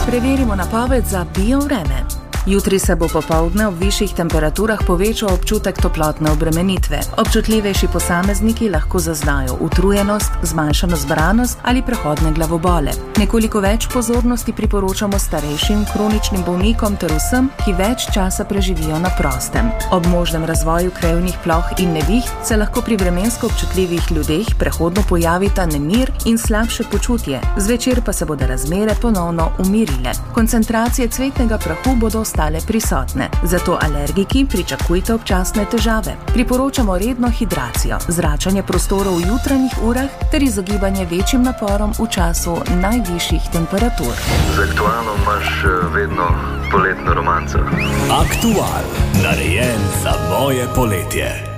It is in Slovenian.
Preverimo napoved za biovreme. Jutri se bo popoldne ob višjih temperaturah povečal občutek toplotne obremenitve. Občutljivejši posamezniki lahko zaznajo utrujenost, zmanjšano zbranost ali prehodne glavobole. Nekoliko več pozornosti priporočamo starejšim, kroničnim bolnikom ter vsem, ki več časa preživijo na prostem. Ob možnem razvoju krevnih ploh in neviht se lahko pri vremensko občutljivih ljudeh prehodno pojavita nemir in slabše počutje, zvečer pa se bodo razmere ponovno umirile. Koncentracije cvetnega prahu bodo ostale prisotne, zato alergiki pričakujte občasne težave. Priporočamo redno hidracijo, zračanje prostorov v jutranjih urah ter izogibanje večjim naporom v času najvišjih temperatur. Z Aktualno imaš vedno poletno romanco. Aktual, narejen za moje poletje.